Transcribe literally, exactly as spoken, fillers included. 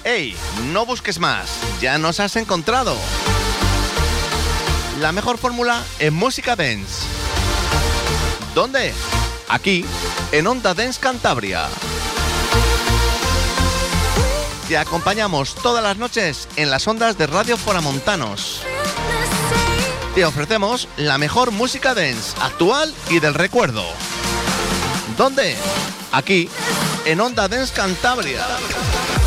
¡Ey! No busques más, ya nos has encontrado. La mejor fórmula en música dance. ¿Dónde? Aquí, en Onda Dance Cantabria. Te acompañamos todas las noches en las ondas de Radio Foramontanos. Te ofrecemos la mejor música dance actual y del recuerdo. ¿Dónde? Aquí, en Onda Dance Cantabria.